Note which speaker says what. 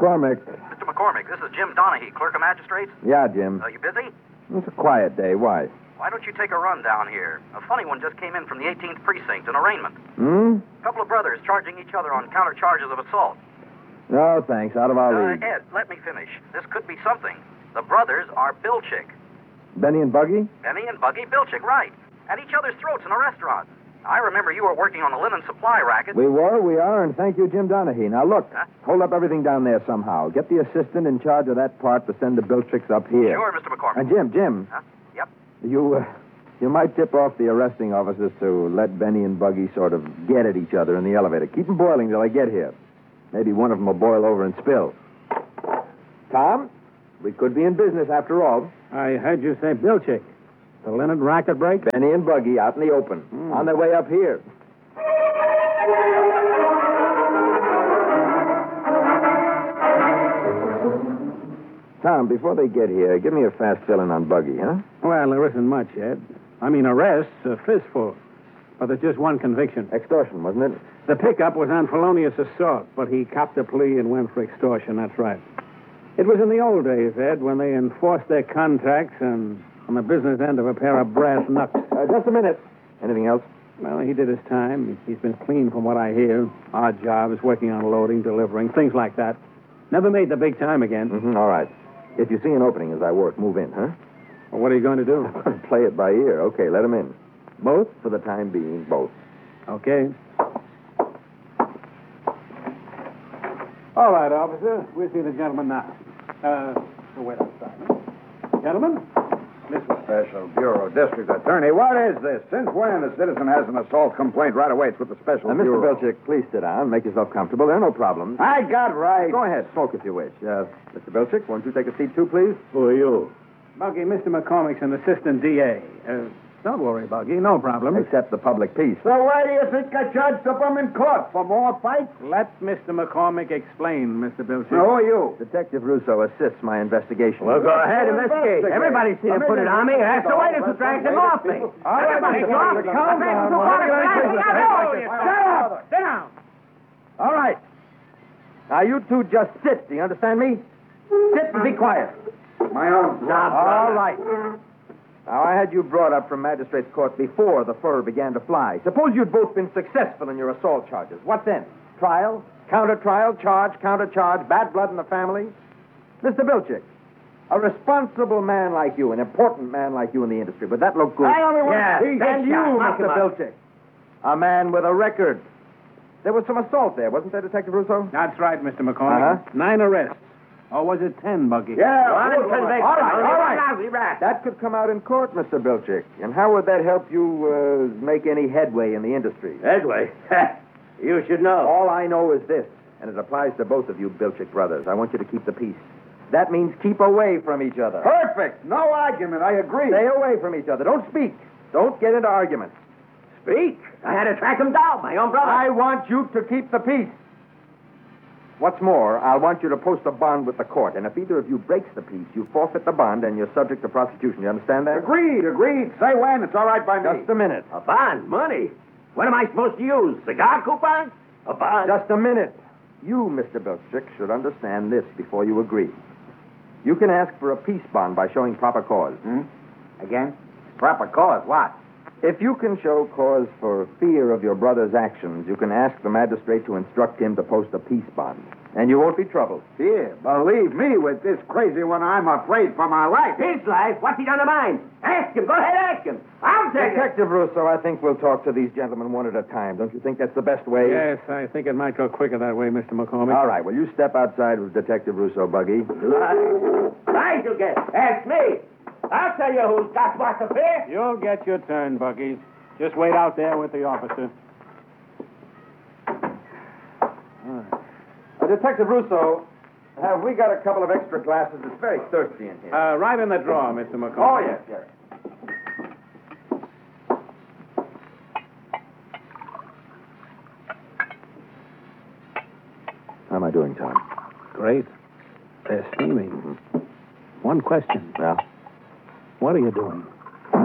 Speaker 1: McCormick.
Speaker 2: Mr. McCormick, this is Jim Donahue, clerk of magistrates.
Speaker 1: Yeah, Jim.
Speaker 2: You busy?
Speaker 1: It's a quiet day. Why?
Speaker 2: Why don't you take a run down here? A funny one just came in from the 18th precinct, an arraignment. A couple of brothers charging each other on counter charges of assault.
Speaker 1: No, thanks. Out of our league.
Speaker 2: Ed, let me finish. This could be something. The brothers are Bilchick.
Speaker 1: Benny and Buggy?
Speaker 2: Benny and Buggy Bilchick, right. At each other's throats in a restaurant. I remember you were working on the linen supply racket.
Speaker 1: We are, and thank you, Jim Donahue. Now, look, hold up everything down there somehow. Get the assistant in charge of that part to send the Bilchicks up here.
Speaker 2: Sure, Mr. McCormick.
Speaker 1: And Jim.
Speaker 2: Yep.
Speaker 1: You might tip off the arresting officers to let Benny and Buggy sort of get at each other in the elevator. Keep them boiling till they get here. Maybe one of them will boil over and spill. Tom, we could be in business after all.
Speaker 3: I heard you say Bilchick. The linen racket break?
Speaker 1: Benny and Buggy out in the open, on their way up here. Tom, before they get here, give me a fast fill-in on Buggy, huh?
Speaker 3: Well, there isn't much, Ed. I mean, arrests, a fistful. But there's just one conviction.
Speaker 1: Extortion, wasn't it?
Speaker 3: The pickup was on felonious assault, but he copped a plea and went for extortion, that's right. It was in the old days, Ed, when they enforced their contracts and on the business end of a pair of brass knucks.
Speaker 1: Just a minute. Anything else?
Speaker 3: Well, he did his time. He's been clean from what I hear. Odd jobs, working on loading, delivering, things like that. Never made the big time again.
Speaker 1: All right. If you see an opening as I work, move in, huh?
Speaker 3: Well, what are you going to do?
Speaker 1: Play it by ear. Okay, let him in. Both for the time being, both.
Speaker 3: Okay. All right, officer. We'll see the gentleman now. Wait outside. Gentlemen, this way.
Speaker 4: Special Bureau District Attorney, what is this? Since when a citizen has an assault complaint right away? It's with the Special
Speaker 1: Mr.
Speaker 4: Bureau.
Speaker 1: Bilchick, please sit down. Make yourself comfortable. There are no problems.
Speaker 4: I got right.
Speaker 1: Go ahead. Smoke if you wish. Mr. Bilchick, won't you take a seat, too, please?
Speaker 4: Who are you?
Speaker 3: Buggy, Mr. McCormick's an assistant DA. Don't worry, Buggy. No problem.
Speaker 1: Except the public peace.
Speaker 4: So why do you think I charged up him in court? For more fights?
Speaker 3: Let Mr. McCormick explain, Mr. Bilchick.
Speaker 4: Who are you?
Speaker 1: Detective Russo assists my investigation.
Speaker 4: Well, go ahead, investigate.
Speaker 5: Everybody's seen him put it on me. That's the way to drag him off me.
Speaker 4: Everybody, calm down.
Speaker 5: Shut up! Sit down.
Speaker 1: All right. Now, you two just sit. Do you understand me? Sit and be quiet.
Speaker 4: My own.
Speaker 1: All right. Now, I had you brought up from magistrate's court before the fur began to fly. Suppose you'd both been successful in your assault charges. What then? Trial, counter-trial, charge, counter-charge, bad blood in the family? Mr. Bilchick, a responsible man like you, an important man like you in the industry, would that look good?
Speaker 4: I only want
Speaker 5: Yeah,
Speaker 4: peace.
Speaker 1: And you,
Speaker 5: Lock him
Speaker 1: Mr.
Speaker 5: up.
Speaker 1: Bilchick, a man with a record. There was some assault there, wasn't there, Detective Russo?
Speaker 3: That's right, Mr. McCormick. 9 arrests. Or was it 10, Buggy?
Speaker 4: Yeah,
Speaker 5: Honest conviction.
Speaker 1: All right.
Speaker 5: Lousy rat.
Speaker 1: That could come out in court, Mr. Bilchick. And how would that help you make any headway in the industry?
Speaker 5: Headway. You should know.
Speaker 1: All I know is this, and it applies to both of you Bilchick brothers. I want you to keep the peace. That means keep away from each other.
Speaker 4: Perfect. No argument. I agree.
Speaker 1: Stay away from each other. Don't speak. Don't get into arguments.
Speaker 5: Speak. I had to track him down, my own brother.
Speaker 1: I want you to keep the peace. What's more, I'll want you to post a bond with the court, and if either of you breaks the peace, you forfeit the bond and you're subject to prosecution. You understand that?
Speaker 4: Agreed. Say when. It's all right by me.
Speaker 1: Just a minute.
Speaker 5: A bond? Money? What am I supposed to use? Cigar coupons? A bond?
Speaker 1: Just a minute. You, Mr. Bilchick, should understand this before you agree. You can ask for a peace bond by showing proper cause.
Speaker 4: Again? Proper cause. What?
Speaker 1: If you can show cause for fear of your brother's actions, you can ask the magistrate to instruct him to post a peace bond. And you won't be troubled.
Speaker 4: Here, believe me, with this crazy one, I'm afraid for my life.
Speaker 5: His life? What's he done to mine? Ask him. Go ahead, ask him. I'll take it.
Speaker 1: Detective Russo, I think we'll talk to these gentlemen one at a time. Don't you think that's the best way?
Speaker 3: Yes, I think it might go quicker that way, Mr. McCormick.
Speaker 1: All right, well, you step outside with Detective Russo, Buggy.
Speaker 5: Right, you'll get. Ask me. I'll tell you who's got what's up here.
Speaker 3: You'll get your turn, Buggy. Just wait out there with the officer.
Speaker 1: Detective Russo, have we got a couple of extra glasses? It's very thirsty in here.
Speaker 3: Right in the drawer, Mr. McCormick.
Speaker 1: Oh, yes. How am I doing, Tom?
Speaker 3: Great. They're steaming. One question.
Speaker 1: Yeah?
Speaker 3: What are you doing?